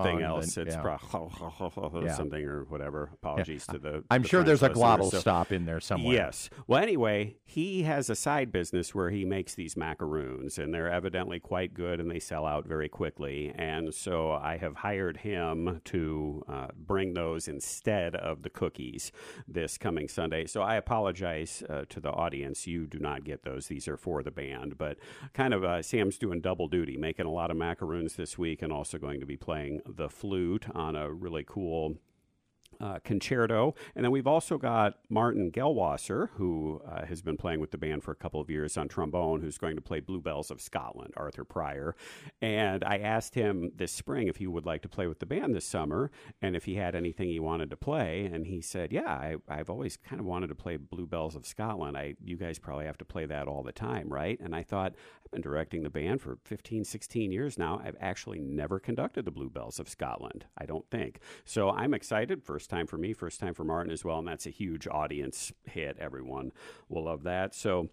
something else. It's probably something or whatever. Apologies to the I'm the sure French there's a listeners. glottal stop in there somewhere. Yes. Well, anyway, he has a side business where he makes these macaroons, and they're evidently quite good, and they sell out very quickly. And so I have hired him to bring those instead of the cookies this coming Sunday. So I apologize to the audience. You do not get those. These are for the band. But kind of Sam's doing double duty, making a lot of macaroons this week and also going to be playing the flute on a really cool concerto. And then we've also got Martin Gelwasser, who has been playing with the band for a couple of years on trombone, who's going to play Bluebells of Scotland, Arthur Pryor. And I asked him this spring if he would like to play with the band this summer and if he had anything he wanted to play. And he said, yeah, I've always kind of wanted to play Bluebells of Scotland. You guys probably have to play that all the time, right? And I thought, I've been directing the band for 15, 16 years now. I've actually never conducted the Bluebells of Scotland, I don't think. So I'm excited. First time for me, first time for Martin as well, and that's a huge audience hit. Everyone will love that. So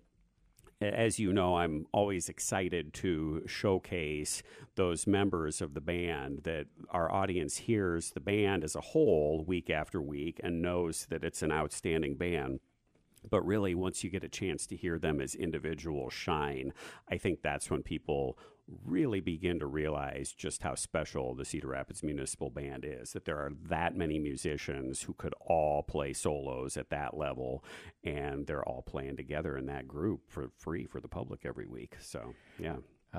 as you know, I'm always excited to showcase those members of the band that our audience hears the band as a whole week after week and knows that it's an outstanding band. But really, once you get a chance to hear them as individuals shine, I think that's when people really begin to realize just how special the Cedar Rapids Municipal Band is, that there are that many musicians who could all play solos at that level, and they're all playing together in that group for free for the public every week. So, yeah.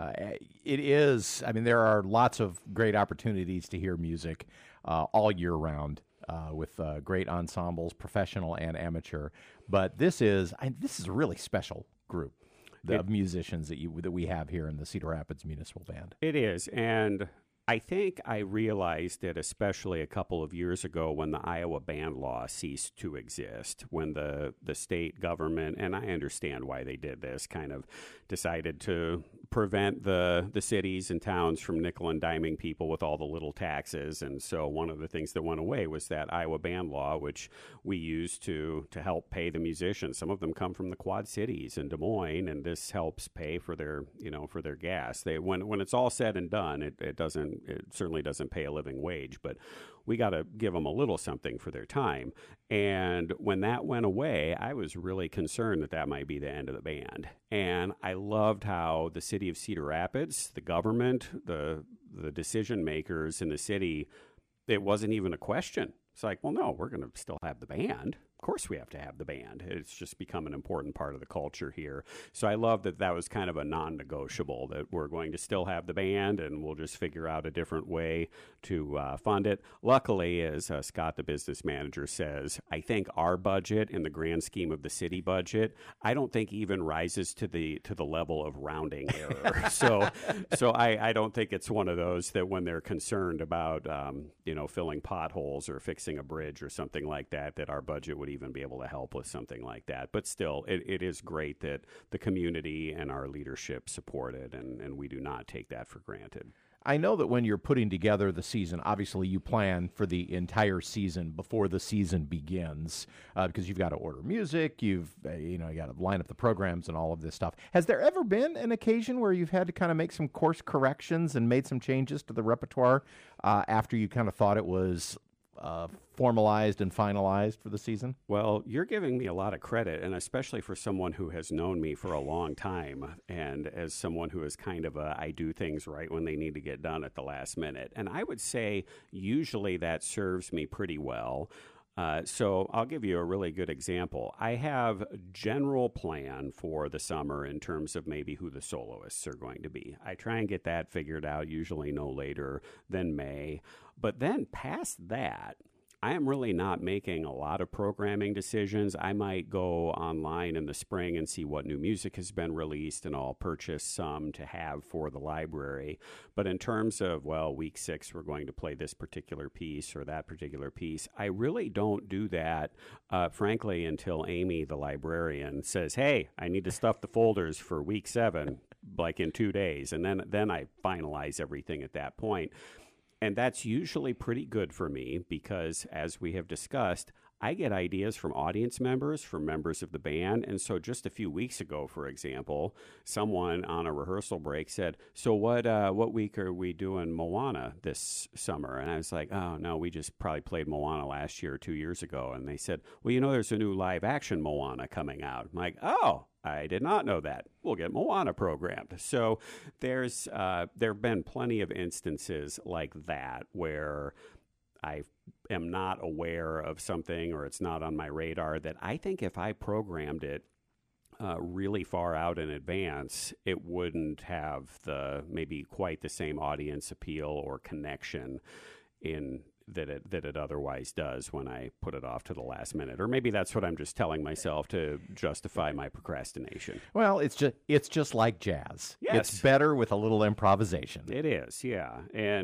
It is, I mean, there are lots of great opportunities to hear music all year round. With great ensembles, professional and amateur, but this is a really special group of musicians that we have here in the Cedar Rapids Municipal Band. It is, and I think I realized it especially a couple of years ago when the Iowa band law ceased to exist, when the state government, and I understand why they did this, kind of decided to prevent the cities and towns from nickel and diming people with all the little taxes. And so one of the things that went away was that Iowa band law, which we used to help pay the musicians. Some of them come from the Quad Cities and Des Moines, and this helps pay for their gas. When it's all said and done, it certainly doesn't pay a living wage, but we got to give them a little something for their time. And when that went away, I was really concerned that might be the end of the band. And I loved how the city of Cedar Rapids, the government, the decision makers in the city, it wasn't even a question. It's like, well, no, we're going to still have the band. Of course we have to have the band. It's just become an important part of the culture here. So I love that was kind of a non-negotiable, that we're going to still have the band and we'll just figure out a different way to fund it. Luckily, as Scott, the business manager, says, I think our budget in the grand scheme of the city budget, I don't think even rises to the level of rounding error. so I don't think it's one of those that when they're concerned about, filling potholes or fixing a bridge or something like that our budget would even be able to help with something like that. But still, it is great that the community and our leadership support it, and we do not take that for granted. I know that when you're putting together the season, obviously you plan for the entire season before the season begins, because you've got to order music, you got to line up the programs and all of this stuff. Has there ever been an occasion where you've had to kind of make some course corrections and made some changes to the repertoire after you kind of thought it was formalized and finalized for the season? Well, you're giving me a lot of credit, and especially for someone who has known me for a long time, and as someone who is kind of I do things right when they need to get done at the last minute. And I would say usually that serves me pretty well. So I'll give you a really good example. I have a general plan for the summer in terms of maybe who the soloists are going to be. I try and get that figured out, usually no later than May. But then past that, I am really not making a lot of programming decisions. I might go online in the spring and see what new music has been released, and I'll purchase some to have for the library. But in terms of, week 6, we're going to play this particular piece or that particular piece, I really don't do that, frankly, until Amy, the librarian, says, hey, I need to stuff the folders for week 7, like in 2 days. And then I finalize everything at that point. And that's usually pretty good for me because, as we have discussed, I get ideas from audience members, from members of the band. And so just a few weeks ago, for example, someone on a rehearsal break said, so what week are we doing Moana this summer? And I was like, oh, no, we just probably played Moana last year or 2 years ago. And they said, well, there's a new live action Moana coming out. I'm like, oh, I did not know that. We'll get Moana programmed. So there have been plenty of instances like that where I am not aware of something or it's not on my radar that I think if I programmed it really far out in advance, it wouldn't have maybe quite the same audience appeal or connection that it otherwise does when I put it off to the last minute. Or maybe that's what I'm just telling myself to justify my procrastination. Well, it's just like jazz. Yes. It's better with a little improvisation. It is, yeah.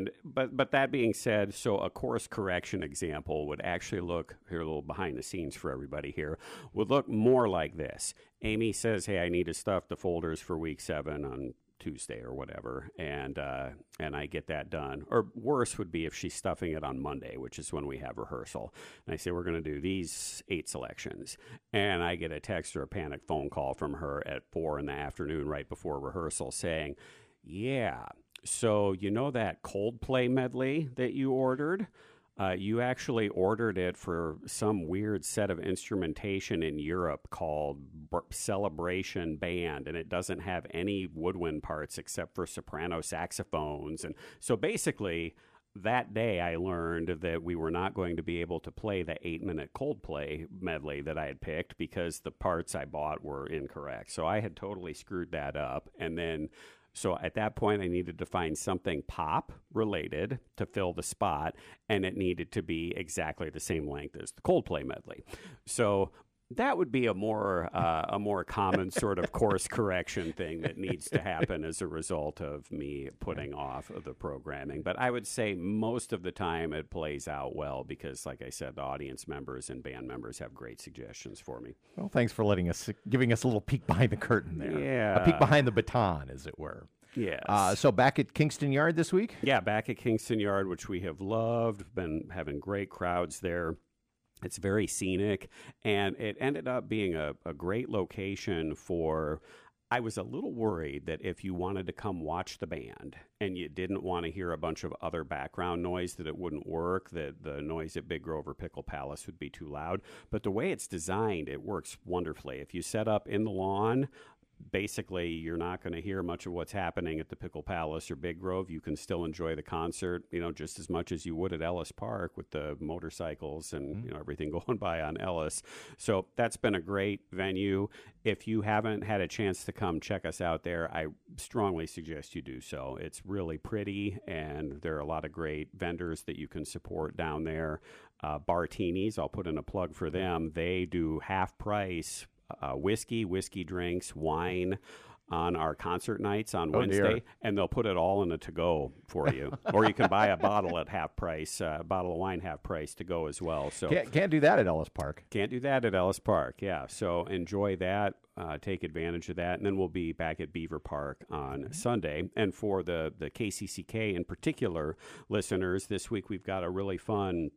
But that being said, so a course correction example would actually look, here a little behind the scenes for everybody here, would look more like this. Amy says, hey, I need to stuff the folders for week 7 on Tuesday or whatever, and I get that done. Or worse would be if she's stuffing it on Monday, which is when we have rehearsal. And I say, we're going to do these 8 selections. And I get a text or a panic phone call from her at 4 p.m. right before rehearsal saying, yeah, so that Coldplay medley that you ordered? You actually ordered it for some weird set of instrumentation in Europe called Celebration Band, and it doesn't have any woodwind parts except for soprano saxophones. And so basically, that day I learned that we were not going to be able to play the 8-minute Coldplay medley that I had picked because the parts I bought were incorrect. So I had totally screwed that up. And then so at that point, I needed to find something pop related to fill the spot, and it needed to be exactly the same length as the Coldplay medley. So that would be a more common sort of course correction thing that needs to happen as a result of me putting off the programming. But I would say most of the time it plays out well because, like I said, the audience members and band members have great suggestions for me. Well, thanks for giving us a little peek behind the curtain there. Yeah. A peek behind the baton, as it were. Yes. So back at Kingston Yard this week? Yeah, back at Kingston Yard, which we have loved, been having great crowds there. It's very scenic, and it ended up being a great location for... I was a little worried that if you wanted to come watch the band and you didn't want to hear a bunch of other background noise, that it wouldn't work, that the noise at Big Grove or Pickle Palace would be too loud. But the way it's designed, it works wonderfully. If you set up in the lawn, basically you're not going to hear much of what's happening at the Pickle Palace or Big Grove. You can still enjoy the concert, just as much as you would at Ellis Park with the motorcycles and everything going by on Ellis. So that's been a great venue. If you haven't had a chance to come check us out there, I strongly suggest you do so. It's really pretty, and there are a lot of great vendors that you can support down there. Bartinis, I'll put in a plug for them. They do half price whiskey drinks, wine on our concert nights on Wednesday, and they'll put it all in a to-go for you. Or you can buy a bottle at half price, a bottle of wine half price to go as well. So can't do that at Ellis Park. Can't do that at Ellis Park, yeah. So enjoy that, take advantage of that, and then we'll be back at Beaver Park on Sunday. And for the KCCK in particular listeners, this week we've got a really fun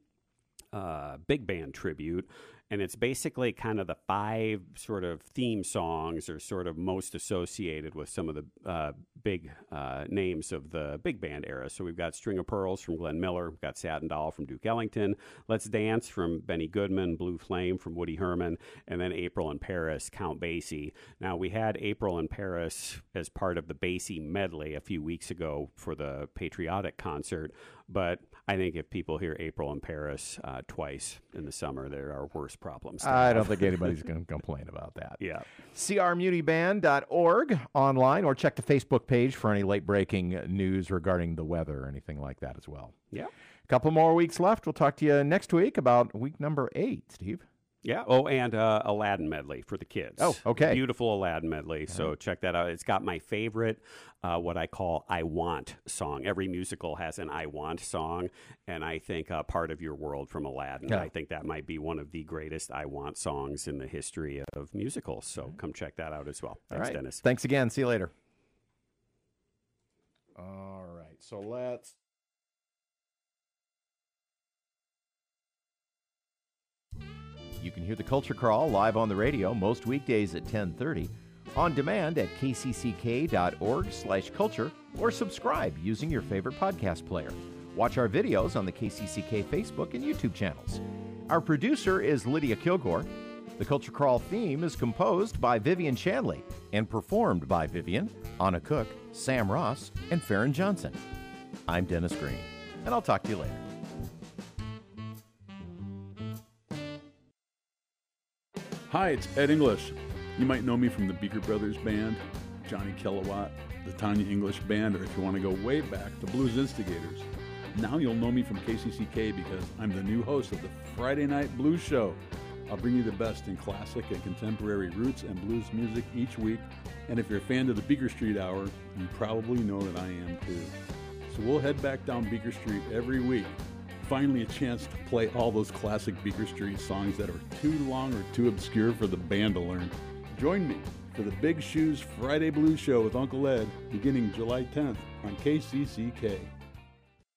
big band tribute. And it's basically kind of the 5 sort of theme songs are sort of most associated with some of the big names of the big band era. So we've got String of Pearls from Glenn Miller, we've got Satin Doll from Duke Ellington, Let's Dance from Benny Goodman, Blue Flame from Woody Herman, and then April in Paris, Count Basie. Now, we had April in Paris as part of the Basie medley a few weeks ago for the patriotic concert, but I think if people hear April in Paris twice in the summer, there are worse problems. I don't think anybody's going to complain about that. Yeah. crmuniband.org online, or check the Facebook page for any late-breaking news regarding the weather or anything like that as well. Yeah. A couple more weeks left. We'll talk to you next week about week number 8, Steve. Yeah. Oh, and Aladdin medley for the kids. Oh, okay. Beautiful Aladdin medley. So check that out. It's got my favorite, what I call I Want song. Every musical has an I Want song, and I think Part of Your World from Aladdin. Yeah. I think that might be one of the greatest I Want songs in the history of musicals. So come check that out as well. Thanks, Dennis. Thanks again. See you later. All right. So let's... You can hear the Culture Crawl live on the radio most weekdays at 10:30, on demand at kcck.org/culture, or subscribe using your favorite podcast player. Watch our videos on the KCCK Facebook and YouTube channels. Our producer is Lydia Kilgore. The Culture Crawl theme is composed by Vivian Shanley and performed by Vivian, Anna Cook, Sam Ross, and Farron Johnson. I'm Dennis Green, and I'll talk to you later. Hi, it's Ed English. You might know me from the Beaker Brothers Band, Johnny Kilowatt, the Tanya English Band, or if you want to go way back, the Blues Instigators. Now you'll know me from KCCK because I'm the new host of the Friday Night Blues Show. I'll bring you the best in classic and contemporary roots and blues music each week. And if you're a fan of the Beaker Street Hour, you probably know that I am too. So we'll head back down Beaker Street every week. Finally a chance to play all those classic Beaker Street songs that are too long or too obscure for the band to learn. Join me for the Big Shoes Friday Blues Show with Uncle Ed beginning July 10th on KCCK.